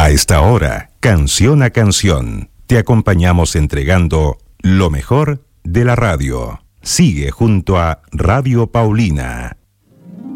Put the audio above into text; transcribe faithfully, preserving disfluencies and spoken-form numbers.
A esta hora, canción a canción, te acompañamos entregando lo mejor de la radio. Sigue junto a Radio Paulina.